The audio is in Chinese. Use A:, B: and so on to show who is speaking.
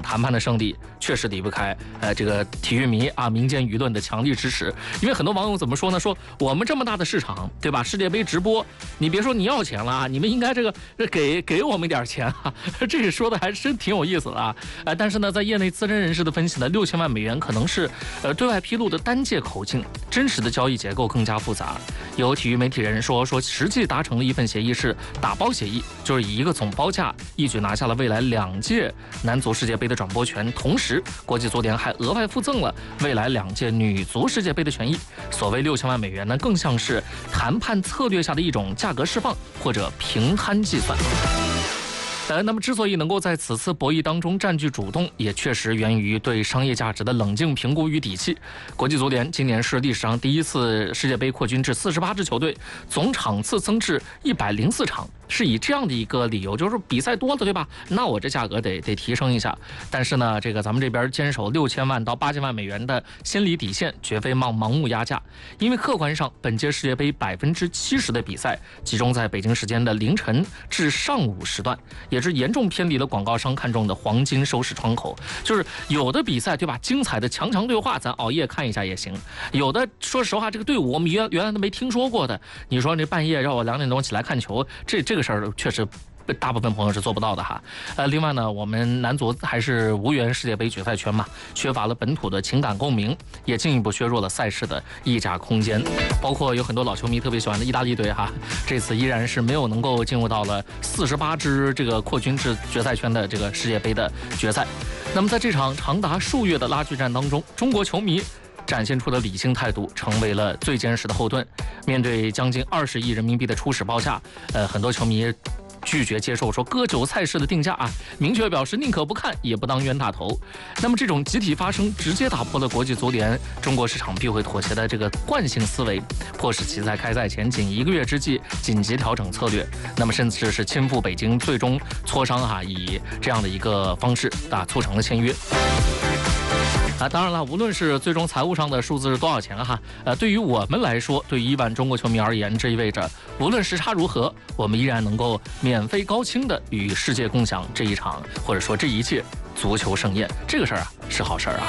A: 谈判的胜利，确实离不开这个体育迷啊、民间舆论的强力支持。因为很多网友怎么说呢？说我们这么大的市场，对吧？世界杯直播，你别说你要钱了啊，你们应该这个给我们一点钱啊。这个说的还真挺有意思的啊。但是呢，在业内资深人士的分析呢，6000万美元可能是对外披露的单届口径，真实的交易结构更加复杂。有体育媒体人说实际达成了一份协议是打包协议，就是以一个总包价一举拿下了未来2届男足世界杯的转播权，同时国际足联还额外附赠了未来2届女足世界杯的权益。所谓6000万美元呢，更像是谈判策略下的一种价格释放或者平摊计算。那么之所以能够在此次博弈当中占据主动，也确实源于对商业价值的冷静评估与底气。国际足联今年是历史上第一次世界杯扩军至48支球队，总场次增至104场，是以这样的一个理由，就是比赛多了，对吧？那我这价格得提升一下。但是呢，这个咱们这边坚守6000万到8000万美元的心理底线，绝非盲目压价。因为客观上，本届世界杯70%的比赛集中在北京时间的凌晨至上午时段，也是严重偏离了广告商看中的黄金收视窗口。就是有的比赛，对吧？精彩的强对话，咱熬夜看一下也行。有的，说实话，这个队伍我们原来都没听说过的，你说这半夜让我2点钟起来看球，这个事儿确实大部分朋友是做不到的哈。另外呢，我们男足还是无缘世界杯决赛圈嘛，缺乏了本土的情感共鸣，也进一步削弱了赛事的溢价空间。包括有很多老球迷特别喜欢的意大利队哈，这次依然是没有能够进入到了48支这个扩军至决赛圈的这个世界杯的决赛。那么在这场长达数月的拉锯战当中，中国球迷展现出的理性态度成为了最坚实的后盾。面对将近20亿人民币的初始报价，很多球迷拒绝接受说割韭菜式的定价啊，明确表示宁可不看也不当冤大头。那么这种集体发声直接打破了国际足联中国市场必会妥协的这个惯性思维，迫使其在开赛前仅1个月之际紧急调整策略，那么甚至是亲赴北京，最终磋商以这样的一个方式促成了签约。当然了，无论是最终财务上的数字是多少钱对于我们来说，对于亿万中国球迷而言，这意味着无论时差如何，我们依然能够免费高清的与世界共享这一场，或者说这一届足球盛宴。这个事儿是好事儿啊。